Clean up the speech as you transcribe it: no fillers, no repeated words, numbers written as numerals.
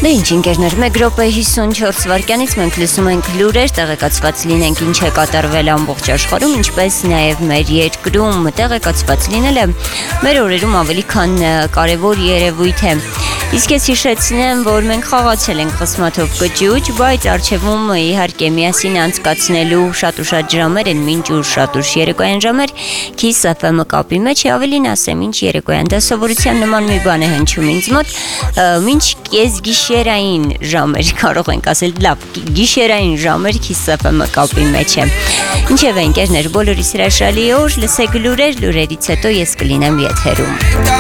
Ինչ ընկերներ, 1 րոպե 54 վայրկյանից մենք լսում ենք լուրեր, տեղեկացված լինենք ինչ է կատարվել ամբողջ աշխարհում, ինչպես նաև մեր երկրում տեղեկացված լինելը մեր օրերում ավելի քան կարևոր երևույթ է։ Իսկ ես հիշեցնեմ, որ մենք խաղացել ենք խսմաթով կճուճ, բայց առջևում իհարկե միասին անցկացնելու շատ ու շատ ժամեր են, մինչ ուր շատ ուշ երեկոյան ժամեր, Kiss FM-ը կապի մեջ է, ավելին ասեմ, ինչ երեկոյան դասավորության նման մի բան է հնչում ինձ մոտ, մինչ կեսգիշերային ժամեր, կարող ենք ասել, լավ, գիշերային ժամեր Kiss FM-ը կապի մեջ է։ Ինչևէ, ընկերներ, բոլորիս հրաշալի օր, լսեք լուրեր, լուրերից հետո ես կլինեմ եթերում։